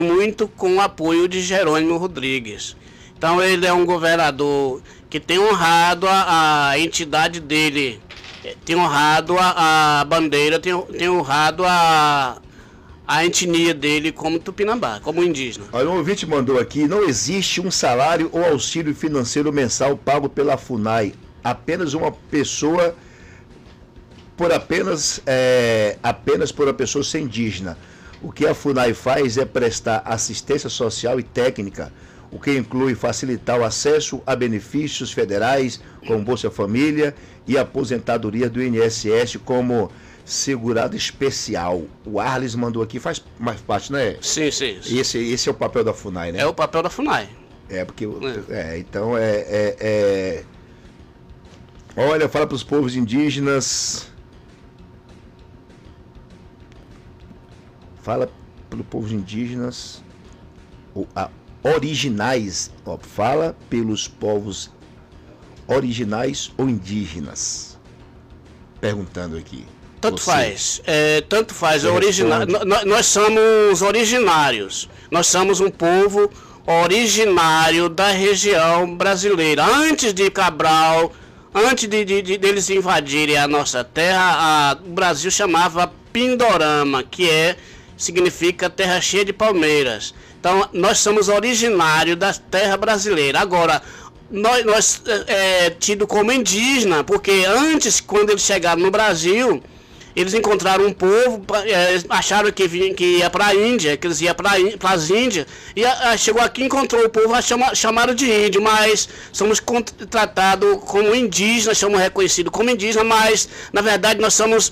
muito com o apoio de Jerônimo Rodrigues. Então ele é um governador que tem honrado a entidade dele, tem honrado a bandeira, tem honrado a etnia dele como tupinambá, como indígena. Olha, um ouvinte mandou aqui: não existe um salário ou auxílio financeiro mensal pago pela FUNAI. Apenas uma pessoa, apenas por uma pessoa ser indígena. O que a FUNAI faz é prestar assistência social e técnica, o que inclui facilitar o acesso a benefícios federais, como Bolsa Família e aposentadoria do INSS como segurado especial. O Arles mandou aqui, faz mais parte, né? Sim. Esse é o papel da FUNAI, né? É o papel da FUNAI. Porque... então olha, fala para os povos indígenas... Fala pelos povos indígenas... originais, fala pelos povos originais ou indígenas? Perguntando aqui. Tanto faz. Nós somos originários. Nós somos um povo originário da região brasileira. Antes de Cabral, antes deles invadirem a nossa terra, o Brasil chamava Pindorama, que significa terra cheia de palmeiras. Então, nós somos originários da terra brasileira. Agora, nós tido como indígena, porque antes, quando eles chegaram no Brasil, eles encontraram um povo, acharam que ia para a Índia, que eles iam para as Índias, e chegou aqui, encontrou o povo, chamaram de índio, mas somos tratados como indígenas, somos reconhecidos como indígenas, mas, na verdade, nós somos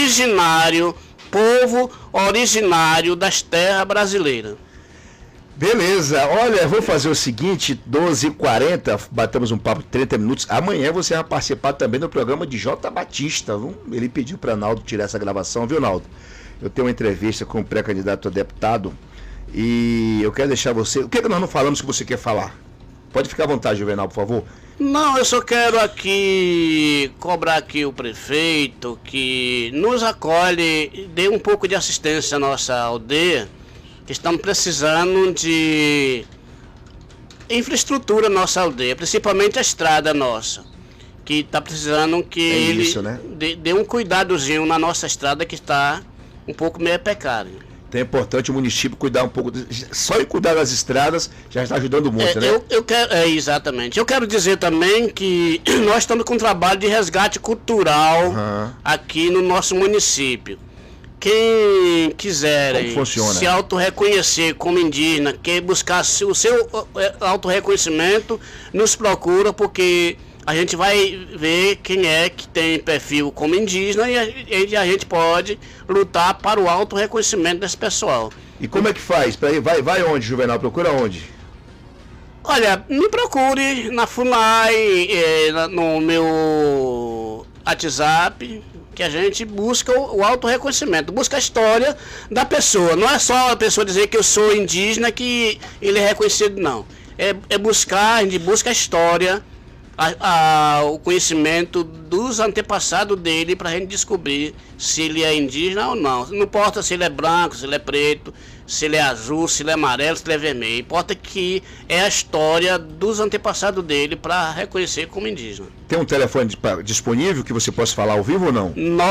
povo originário das terras brasileiras. Beleza, olha, vou fazer o seguinte, 12h40, batemos um papo de 30 minutos. Amanhã você vai participar também do programa de J. Batista, viu? Ele pediu para Naldo tirar essa gravação, viu, Naldo? Eu tenho uma entrevista com o pré-candidato a deputado e eu quero deixar você... O que nós não falamos que você quer falar? Pode ficar à vontade, Juvenal, por favor. Não, eu só quero cobrar aqui o prefeito que nos acolhe, dê um pouco de assistência à nossa aldeia, que estamos precisando de infraestrutura na nossa aldeia, principalmente a estrada nossa, que está precisando que ele dê um cuidadozinho na nossa estrada, que está um pouco meio precária. Então é importante o município cuidar um pouco, só em cuidar das estradas já está ajudando muito, né? Exatamente. Eu quero dizer também que nós estamos com um trabalho de resgate cultural aqui no nosso município. Quem quiser se autorreconhecer como indígena, quer buscar o seu autorreconhecimento, nos procura, porque a gente vai ver quem é que tem perfil como indígena e a gente pode lutar para o autorreconhecimento desse pessoal. E como é que faz? Vai onde, Juvenal? Procura onde? Olha, me procure na FUNAI, no meu WhatsApp, que a gente busca o autorreconhecimento, busca a história da pessoa. Não é só a pessoa dizer que eu sou indígena que ele é reconhecido, não. A gente busca a história, o conhecimento dos antepassados dele, para a gente descobrir se ele é indígena ou não. Não importa se ele é branco, se ele é preto, se ele é azul, se ele é amarelo, se ele é vermelho. Importa que é a história dos antepassados dele para reconhecer como indígena. Tem um telefone disponível que você possa falar ao vivo ou não?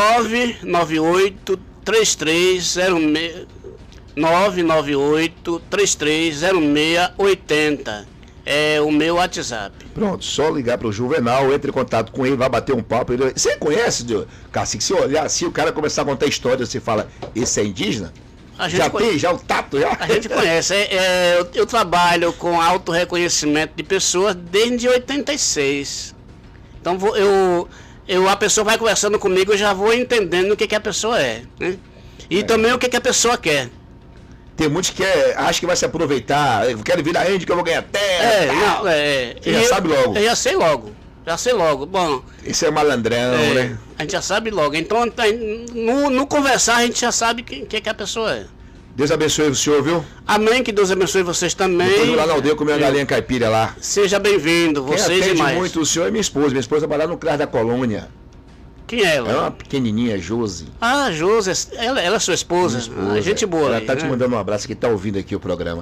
998-3306-80. É o meu WhatsApp. Pronto, só ligar para o Juvenal, entre em contato com ele, vai bater um papo. Você conhece, Cacique? Se olhar assim, o cara começar a contar história, você fala, esse é indígena? Já o tato, já? A gente conhece. Eu trabalho com autorreconhecimento de pessoas desde 86. Então a pessoa vai conversando comigo, eu já vou entendendo o que a pessoa é, né? E também o que a pessoa quer. Tem muitos que acham que vai se aproveitar, eu quero virar índio que eu vou ganhar terra. Você já sabe logo. Eu já sei logo. Bom, esse é malandrão, né? A gente já sabe logo. Então, no conversar, a gente já sabe quem que a pessoa é. Deus abençoe o senhor, viu? Amém, que Deus abençoe vocês também. Eu fui lá na aldeia comer uma galinha caipira lá. Seja bem-vindo, vocês e mais. Muito o senhor e minha esposa. Minha esposa trabalha no CRAS da Colônia. Quem é ela? É uma pequenininha, Josi. Ah, Josi, ela é sua esposa. Gente boa. Ela aí, tá te né? mandando um abraço que tá ouvindo aqui o programa.